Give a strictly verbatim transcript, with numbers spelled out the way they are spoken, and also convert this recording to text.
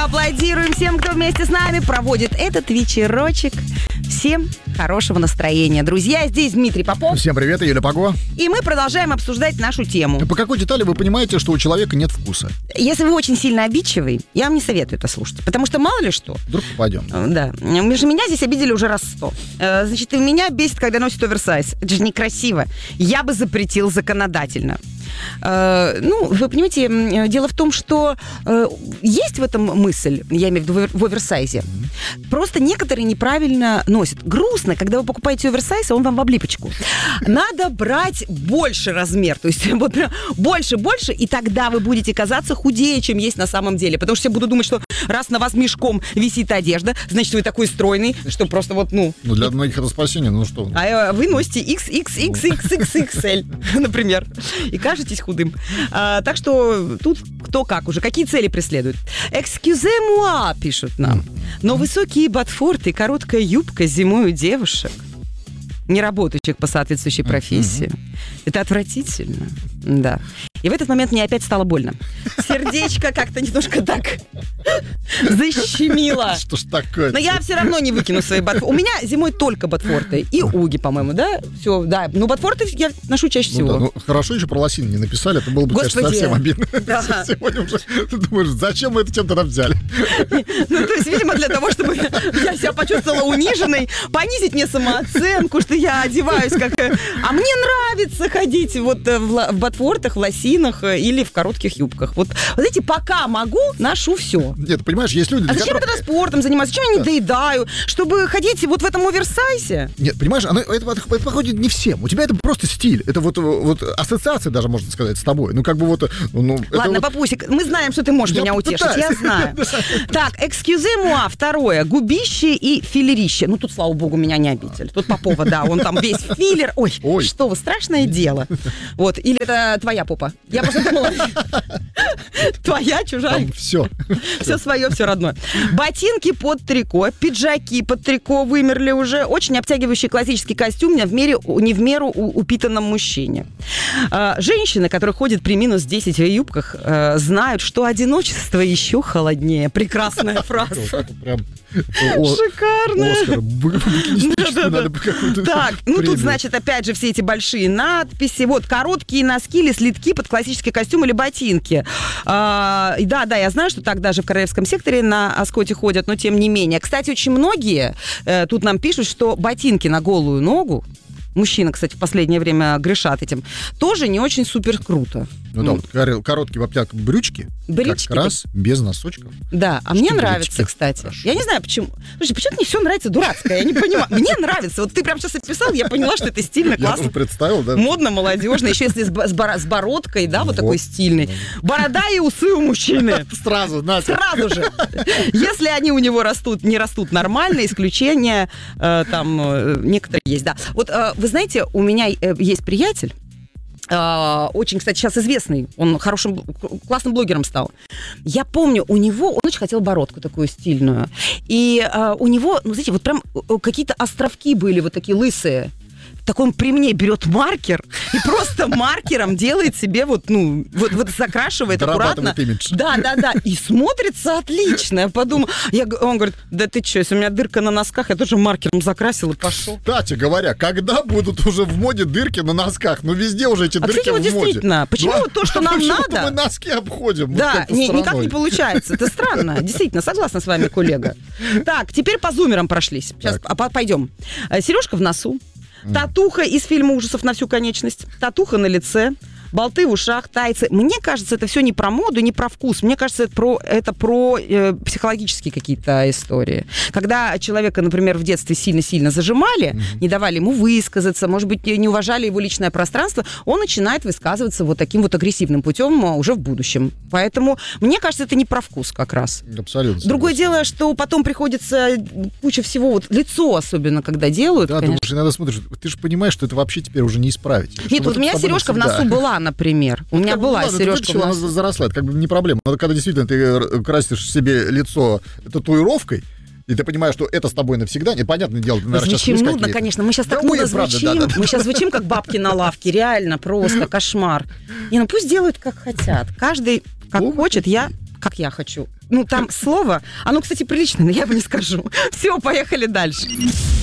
Поаплодируем всем, кто вместе с нами проводит этот вечерочек. Всем хорошего настроения. Друзья, здесь Дмитрий Попов. Всем привет, Юля Паго. И мы продолжаем обсуждать нашу тему. По какой детали вы понимаете, что у человека нет вкуса? Если вы очень сильно обидчивый, я вам не советую это слушать. Потому что мало ли что. Вдруг попадем. Да. Между меня здесь обидели уже раз сто. Значит, и меня бесит, когда носит оверсайз. Это же некрасиво. Я бы запретил законодательно. Ну, вы понимаете, дело в том, что есть в этом мысль, я имею в виду в оверсайзе. Mm-hmm. Просто некоторые неправильно носят. Грустно, когда вы покупаете оверсайз, а он вам в облипочку. Надо брать больше размер, то есть вот больше-больше, и тогда вы будете казаться худее, чем есть на самом деле. Потому что все будут думать, что раз на вас мешком висит одежда, значит, вы такой стройный, что просто вот, ну... Ну, для многих это спасение, ну что? А вы носите икс икс икс икс икс икс эль, например, и кажетесь худым. А, так что тут кто как уже, какие цели преследует. «Excusez-moi», пишут нам, но высокие ботфорты и короткая юбка зимой у девушек, не работающих по соответствующей профессии, это отвратительно. Да. И в этот момент мне опять стало больно. Сердечко как-то немножко так защемило. Что ж такое? Но я все равно не выкину свои ботфорты. У меня зимой только ботфорты и уги, по-моему, да? Все, да. Ну, ботфорты я ношу чаще ну, всего. Да, ну, хорошо еще про лосин не написали, это было бы, Господи. конечно, совсем обидно. Да. Сегодня уже ты думаешь, зачем мы это чем тогда взяли? Ну, то есть, видимо, для того, чтобы я себя почувствовала униженной, понизить мне самооценку, что я одеваюсь как... А мне нравится ходить вот в ботфортах, в лосинах или в коротких юбках. Вот, вот эти пока могу, ношу все. Нет, понимаешь, есть люди... А зачем которых... я тогда спортом занимаюсь? Зачем я не доедаю? Чтобы ходить вот в этом оверсайзе? Нет, понимаешь, оно, это, это подходит не всем. У тебя это просто стиль. Это вот, вот ассоциация даже, можно сказать, с тобой. Ну, как бы вот... Ну, Ладно, вот... папусик, мы знаем, что ты можешь я меня утешить. Я знаю. Так, «Excusez-moi», второе. Губище и филерище. Ну, тут, слава богу, меня не обидели. Тут Попова, да, он там весь филлер. Ой, Ой. что вы, страшное дело. Вот, или это твоя попа? Я просто думала, твоя, чужая. Там все. Все свое, все родное. Ботинки под трико, пиджаки под трико вымерли уже. Очень обтягивающий классический костюм не в, мере, не в меру упитанном мужчине. Женщины, которые ходят при минус десять в юбках, знают, что одиночество еще холоднее. Прекрасная фраза. Шикарно. Так, ну тут, значит, опять же, все эти большие надписи. Вот, короткие носки или слитки под классический костюм или ботинки. А, и да, да, я знаю, что так даже в Королевском секторе на Оскоте ходят, но тем не менее. Кстати, очень многие э, тут нам пишут, что ботинки на голую ногу, мужчины, кстати, в последнее время грешат этим, тоже не очень супер круто. Ну, ну да, вот короткие в обтяг брючки, брючки, как раз без носочков. Да, а мне нравится, брючки? Кстати. Хорошо. Я не знаю, почему. Слушай, почему-то мне все нравится дурацкое, я не понимаю. Мне нравится. Вот ты прям сейчас описал, я поняла, что это стильно, классно. Я уже представил, да. Модно, молодежно. Еще если с, бор- с бородкой, да, вот, вот такой стильный. Борода и усы у мужчины. Сразу, на Сразу же. Если они у него растут, не растут нормально, исключения э, там э, некоторые есть, да. Вот э, вы знаете, у меня э, есть приятель, Uh, очень, кстати, сейчас известный. Он хорошим, классным блогером стал. Я помню, у него, он очень хотел бородку такую стильную. И uh, у него, ну, знаете, вот прям какие-то островки были вот такие лысые. Так он при мне берет маркер и просто маркером делает себе вот, ну, вот, вот закрашивает аккуратно. Имидж. Да, да, да. И смотрится отлично. Я подумала, я, он говорит, да ты что, если у меня дырка на носках, я тоже маркером закрасил и пошел. Кстати говоря, когда будут уже в моде дырки на носках? Ну, везде уже эти а дырки вот в моде. Действительно, почему ну, то, что нам надо... Почему-то мы носки обходим. Да, не, никак не получается. Это странно. Действительно, согласна с вами, коллега. Так, теперь по зумерам прошлись. Сейчас так. Пойдем. Сережка в носу. Татуха из фильма ужасов на всю конечность. Татуха на лице. болты в ушах, тайцы. Мне кажется, это все не про моду, не про вкус. Мне кажется, это про, это про э, психологические какие-то истории. Когда человека, например, в детстве сильно-сильно зажимали, mm-hmm. не давали ему высказаться, может быть, не уважали его личное пространство, он начинает высказываться вот таким вот агрессивным путем уже в будущем. Поэтому, мне кажется, это не про вкус как раз. Абсолютно. Другое дело, что потом приходится куча всего, вот лицо особенно, когда делают. Да, конечно. ты уже иногда смотришь, ты же понимаешь, что это вообще теперь уже не исправить. Нет, вот у меня сережка в носу была, например. У меня была сережка в носу. Она заросла, это как бы не проблема. Но когда действительно ты красишь себе лицо татуировкой, и ты понимаешь, что это с тобой навсегда, непонятное дело. Ты, наверное, звучим нудно, какие-то. Конечно. Мы сейчас да, так нудно звучим. Правда, да, да. Мы сейчас звучим, как бабки на лавке. Реально, просто кошмар. Не, ну пусть делают, как хотят. Каждый, как ну, хочет. Я... как я хочу. Ну, там слово, оно, кстати, приличное, но я его не скажу. Все, поехали дальше.